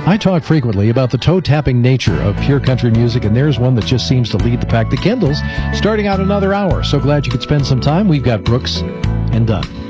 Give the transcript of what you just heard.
I talk frequently about the toe-tapping nature of pure country music, and there's one that just seems to lead the pack. The Kindles, starting out another hour. So glad you could spend some time. We've got Brooks and Dunn.